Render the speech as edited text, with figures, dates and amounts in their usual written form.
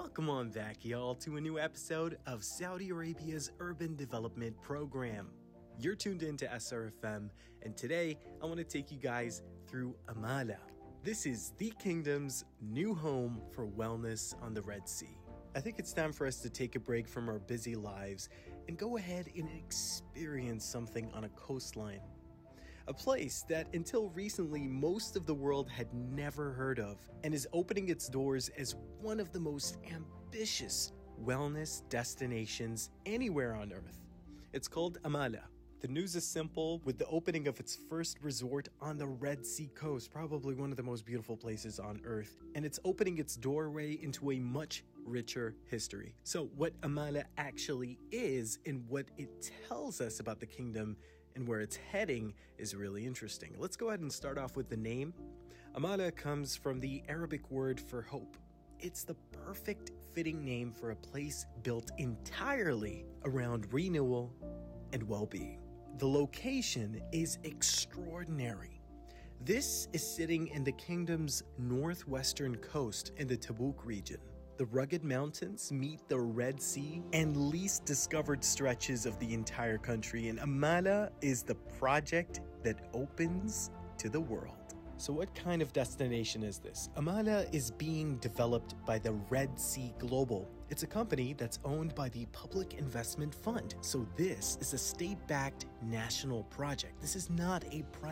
Welcome on back, y'all, to a new episode of Saudi Arabia's Urban Development Program. You're tuned in to SRFM, and today I want to take you guys through Amala. This is the kingdom's new home for wellness on the Red Sea. I think it's time for us to take a break from our busy lives and go ahead and experience something on a coastline. A place that until recently most of the world had never heard of and is opening its doors as one of the most ambitious wellness destinations anywhere on earth. It's called Amala. The news is simple, with the opening of its first resort on the Red Sea coast, probably one of the most beautiful places on earth, and it's opening its doorway into a much richer history. So what Amala actually is and what it tells us about the kingdom and where it's heading is really interesting. Let's go ahead and start off with the name. Amala comes from the Arabic word for hope. It's the perfect fitting name for a place built entirely around renewal and well-being. The location is extraordinary. This is sitting in the kingdom's northwestern coast in the Tabuk region. The rugged mountains meet the Red Sea and least discovered stretches of the entire country, and Amala is the project that opens to the world. So what kind of destination is this? Amala is being developed by the Red Sea Global. It's a company that's owned by the Public Investment Fund. So this is a state-backed national project. This is not a private